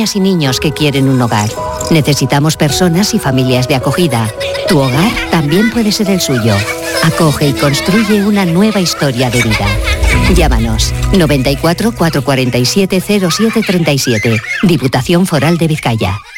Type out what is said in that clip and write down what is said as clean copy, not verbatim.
niñas y niños que quieren un hogar. Necesitamos personas y familias de acogida. Tu hogar también puede ser el suyo. Acoge y construye una nueva historia de vida. Llámanos 94 447 0737. Diputación Foral de Vizcaya.